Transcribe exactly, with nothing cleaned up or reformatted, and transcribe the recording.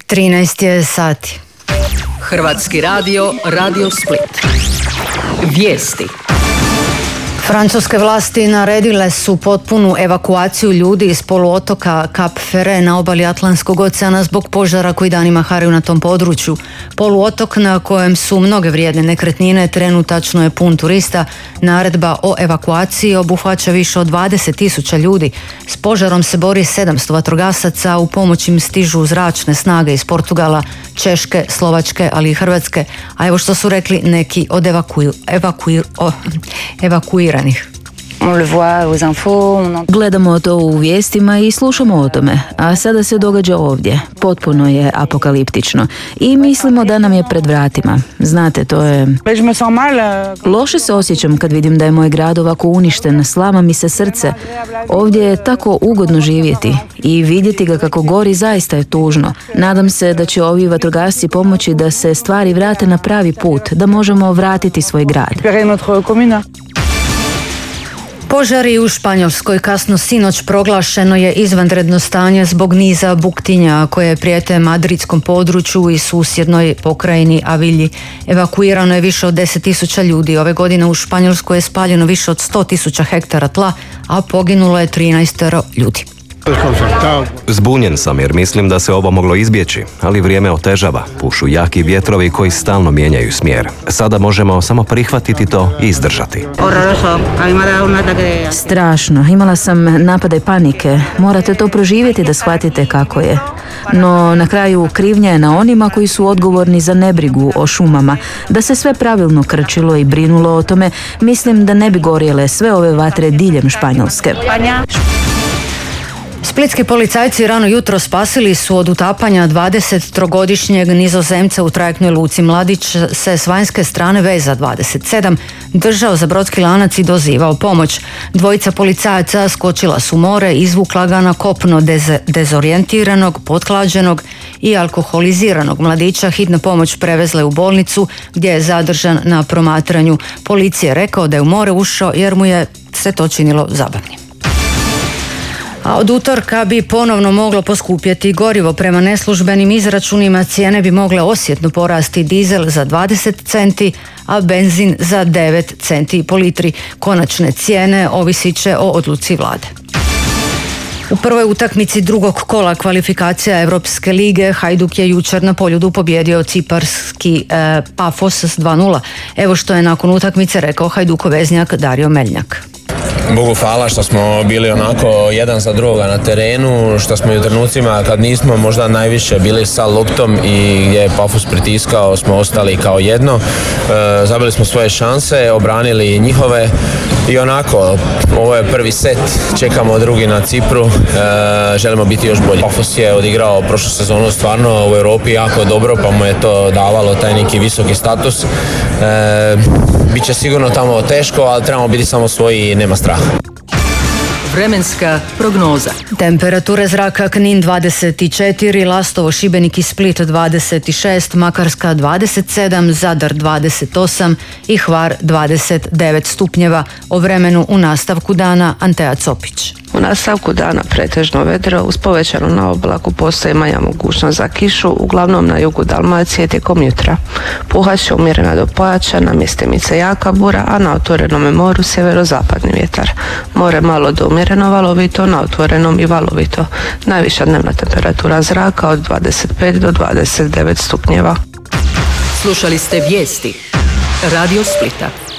trinaest je sati. Hrvatski radio, Radio Split. Vijesti. Francuske vlasti naredile su potpunu evakuaciju ljudi iz poluotoka Cap Ferret na obali Atlantskog oceana zbog požara koji danima haraju na tom području. Poluotok na kojem su mnoge vrijedne nekretnine trenutačno je pun turista. Naredba o evakuaciji obuhvaća više od dvadeset tisuća ljudi. S požarom se bori sedamsto vatrogasaca, u pomoć im stižu zračne snage iz Portugala, Češke, Slovačke, ali i Hrvatske. A evo što su rekli neki od evakuir, evakuir, oh, evakuiranih. Gledamo to u vijestima i slušamo o tome, a sada se događa ovdje. Potpuno je apokaliptično i mislimo da nam je pred vratima. Znate, to je... Loše se osjećam kad vidim da je moj grad ovako uništen, slama mi se srce. Ovdje je tako ugodno živjeti i vidjeti ga kako gori zaista je tužno. Nadam se da će ovi vatrogasci pomoći da se stvari vrate na pravi put, da možemo vratiti svoj grad. Požari u Španjolskoj. Kasno sinoć proglašeno je izvanredno stanje zbog niza buktinja koje prijete madridskom području i susjednoj pokrajini Avilji. Evakuirano je više od deset tisuća ljudi. Ove godine u Španjolskoj je spaljeno više od sto tisuća hektara tla, a poginulo je trinaest ljudi. Zbunjen sam jer mislim da se ovo moglo izbjeći, ali vrijeme otežava. Pušu jaki vjetrovi koji stalno mijenjaju smjer. Sada možemo samo prihvatiti to i izdržati. Strašno. Imala sam napade panike. Morate to proživjeti da shvatite kako je. No, na kraju krivnja je na onima koji su odgovorni za nebrigu o šumama. Da se sve pravilno krčilo i brinulo o tome, mislim da ne bi gorjele sve ove vatre diljem Španjolske. Splitski policajci rano jutro spasili su od utapanja dvadesettrogodišnjeg Nizozemca u trajektnoj luci. Mladić se s vanjske strane veza dvadeset sedam držao za brodski lanac i dozivao pomoć. Dvojica policajaca skočila su u more, izvukla ga na kopno. Deze, dezorijentiranog, pothlađenog i alkoholiziranog mladića hitna pomoć prevezla je u bolnicu gdje je zadržan na promatranju. Policija je rekao da je u more ušao jer mu je se to činilo zabavnim. A od utorka bi ponovno moglo poskupjeti gorivo. Prema neslužbenim izračunima cijene bi mogle osjetno porasti. Dizel za dvadeset centi, a benzin za devet centi po litri. Konačne cijene ovisit će o odluci vlade. U prvoj utakmici drugog kola kvalifikacija Europske lige Hajduk je jučer na Poljudu pobijedio ciparski e, Pafos s dva nula. Evo što je nakon utakmice rekao Hajdukov veznjak Dario Meljnjak. Bogu hvala što smo bili onako jedan za drugoga na terenu, što smo i u trenucima kad nismo možda najviše bili sa loptom i gdje je Pafos pritiskao smo ostali kao jedno. E, zabili smo svoje šanse, obranili njihove i onako ovo je prvi set, čekamo drugi na Cipru, e, želimo biti još bolji. Pafos je odigrao prošlu sezonu stvarno u Europi jako dobro pa mu je to davalo taj neki visoki status. E, Biće sigurno tamo teško, ali trebamo biti samo svoji i nema straha. Vremenska prognoza. Temperature zraka: Knin dvadeset četiri, Lastovo, Šibenik i Split dvadeset šest, Makarska dvadeset sedam, Zadar dvadeset osam i Hvar dvadeset devet stupnjeva. O vremenu u nastavku dana Antea Copić. U nastavku dana pretežno vedro, uz povećanu na oblaku postoji manja mogućnost za kišu, uglavnom na jugu Dalmacije tijekom jutra. Puhat će umjerena do pojačana, mjestimice jaka bura, a na otvorenom moru sjeverozapadni vjetar. More malo do umjereno valovito, na otvorenom i valovito. Najviša dnevna temperatura zraka od dvadeset pet do dvadeset devet stupnjeva. Slušali ste vijesti Radio Splita.